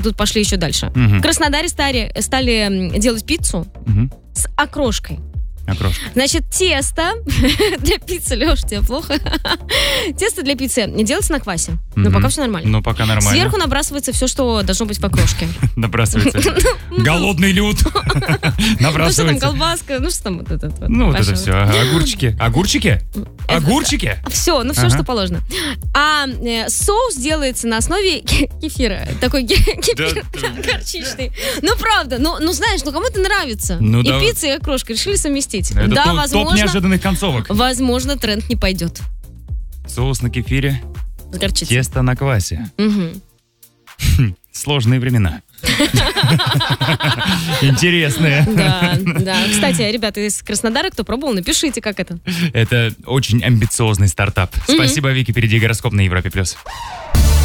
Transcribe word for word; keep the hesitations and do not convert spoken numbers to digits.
тут пошли еще дальше. Мгм. В Краснодаре стали, стали м, делать пиццу Мгм. с окрошкой. Окрошка. Значит, тесто для пиццы, Леш, тебе плохо? Тесто для пиццы делается на квасе. Но Мгм. пока все нормально. Ну, пока нормально. Сверху набрасывается все, что должно быть в окрошке. Набрасывается. Голодный люд. Ну что там, Набрасывается. колбаска, ну что там вот это вот. Ну, вот это ваше все. Огурчики. Огурчики? Огурчики? Все, ну все, Ага. что положено. А э, соус делается на основе ке- кефира. Такой ке- кефир Да, горчичный. Ну, правда, ну, ну знаешь, ну кому-то нравится. Ну, и да. пицца, и окрошка решили совместить. Это да, топ- топ возможно, неожиданных концовок. возможно, тренд не пойдет Соус на кефире, с горчицей. тесто на квасе. Мгм. Сложные времена. Интересные. Да, да. Кстати, ребята из Краснодара, кто пробовал, напишите, как это. Это очень амбициозный стартап. Спасибо, Вики. Впереди гороскоп на Европе+. плюс.